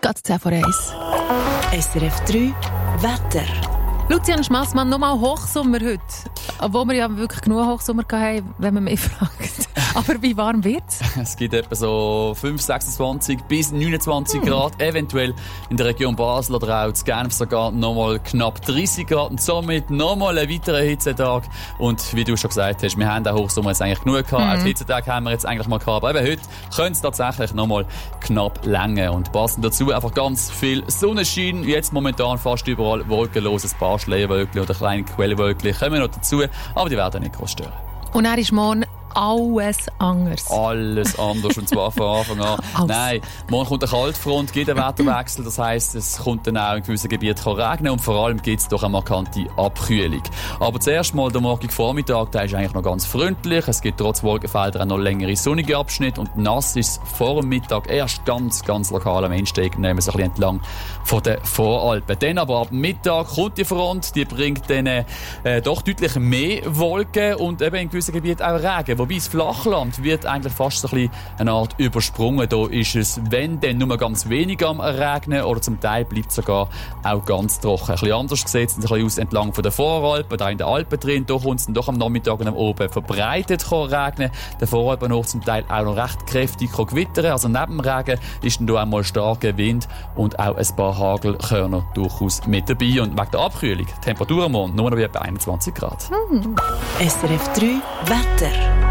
Platz 10 von 1. SRF 3 Wetter. Lucian Schmassmann, nochmal Hochsommer heute. Obwohl wir ja wirklich genug Hochsommer hatten, wenn man mich fragt. Aber wie warm wird's? Es gibt etwa so 5, 26 bis 29 Grad. Eventuell in der Region Basel oder auch in Genf sogar nochmal knapp 30 Grad. Und somit nochmal ein weiterer Hitzetag. Und wie du schon gesagt hast, wir haben den Hochsommer jetzt eigentlich genug gehabt. Auch den Hitzetag haben wir jetzt eigentlich mal gehabt. Aber eben heute könnte es tatsächlich nochmal knapp länger. Und passend dazu einfach ganz viel Sonnenschein. Jetzt momentan fast überall wolkenlos. Ein paar Schleierwölkchen oder kleine Quellwölkchen kommen noch dazu. Aber die werden nicht groß stören. Und er ist morgen alles anders. Alles anders, und zwar von Anfang an. Nein, morgen kommt eine Kaltfront, gibt einen Wetterwechsel, das heisst, es kommt dann auch in gewissen Gebieten regnen und vor allem gibt es doch eine markante Abkühlung. Aber zuerst mal der morgige Vormittag, der ist eigentlich noch ganz freundlich, es gibt trotz Wolkenfelder auch noch längere sonnige Abschnitte und nass ist vor dem Mittag erst ganz lokal am Endsteg, nehmen wir so ein bisschen entlang von den Voralpen. Dann aber ab Mittag kommt die Front, die bringt dann doch deutlich mehr Wolken und eben in gewissen Gebieten auch Regen. Wobei das Flachland wird eigentlich fast so ein bisschen eine Art übersprungen. Da ist es, wenn dann nur ganz wenig am Regnen oder zum Teil bleibt es sogar auch ganz trocken. Ein bisschen anders sieht es ein bisschen aus entlang von den Voralpen, da in den Alpen drin. Da kommt es dann doch am Nachmittag und am Oben verbreitet regnen. Der Voralpen hoch zum Teil auch noch recht kräftig gewittern. Also neben dem Regen ist dann da auch mal starker Wind und auch ein paar Hagelkörner durchaus mit dabei. Und wegen der Abkühlung, Temperatur am Morgen nur noch etwa 21 Grad. SRF 3 Wetter.